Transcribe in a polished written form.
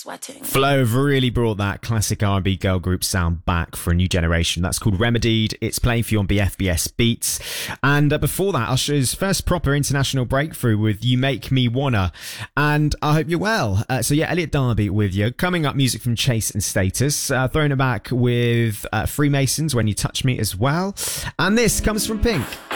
sweating. Flo have really brought that classic R&B girl group sound back for a new generation. That's called Remedied. It's playing for you on BFBS Beats. And before that, Usher's first proper international breakthrough with You Make Me Wanna. And I hope you're well. So yeah, Elliot Darby with you. Coming up, music from Chase and Status. Throwing it back with Freemasons, When You Touch Me as well. And this comes from Pink.